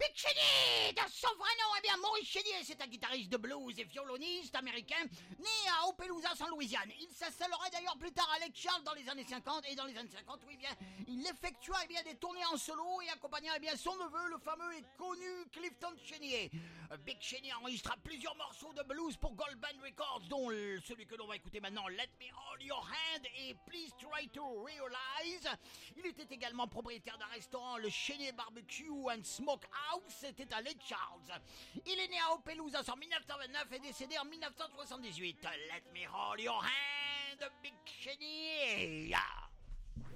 Big Chénier, de son vrai nom, eh bien, Maurice Chénier, c'est un guitariste de blues et violoniste américain, né à Opelousas en Louisiane. Il s'installerait d'ailleurs plus tard à Lake Charles dans les années 50, et dans les années 50, oui, bien, il effectua, eh bien, des tournées en solo et accompagna, eh bien, son neveu, le fameux et connu Clifton Chénier. Big Chénier enregistra plusieurs morceaux de blues pour Gold Band Records, dont celui que l'on va écouter maintenant, Let Me Hold Your Hand et Please Try to Realize. Il était également propriétaire d'un restaurant, le Chénier Barbecue and Smokehouse, c'était à Lake Charles. Il est né à Opelousas en 1929 et décédé en 1978. Let me hold your hand, Big Chénier.